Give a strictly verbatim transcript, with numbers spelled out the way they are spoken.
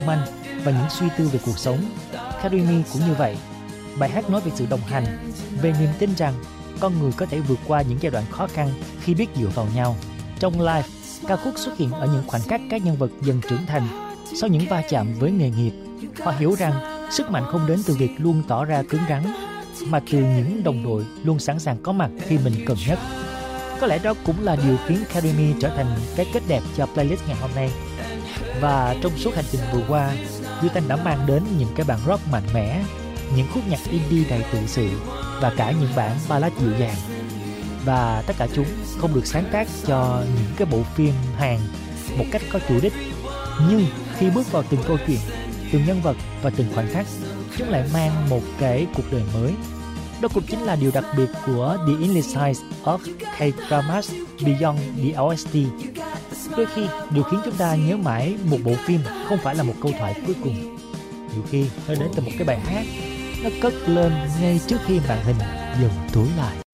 manh và những suy tư về cuộc sống. Carry Me cũng như vậy. Bài hát nói về sự đồng hành, về niềm tin rằng con người có thể vượt qua những giai đoạn khó khăn khi biết dựa vào nhau. Trong live, ca khúc xuất hiện ở những khoảnh khắc các nhân vật dần trưởng thành sau những va chạm với nghề nghiệp. Họ hiểu rằng sức mạnh không đến từ việc luôn tỏ ra cứng rắn, mà từ những đồng đội luôn sẵn sàng có mặt khi mình cần nhất. Có lẽ đó cũng là điều khiến Carry Me trở thành cái kết đẹp cho playlist ngày hôm nay. Và trong suốt hành trình vừa qua, Duy Thanh đã mang đến những cái bản rock mạnh mẽ, những khúc nhạc indie đầy tự sự và cả những bản ballad dịu dàng. Và tất cả chúng không được sáng tác cho những cái bộ phim Hàn một cách có chủ đích, nhưng khi bước vào từng câu chuyện, từng nhân vật và từng khoảnh khắc, chúng lại mang một cái cuộc đời mới. Đó cũng chính là điều đặc biệt của The English Side of K-Dramas Beyond the o ét tê. Đôi khi, điều khiến chúng ta nhớ mãi một bộ phim không phải là một câu thoại cuối cùng. Nhiều khi, nó đến từ một cái bài hát, nó cất lên ngay trước khi màn hình dần tối lại.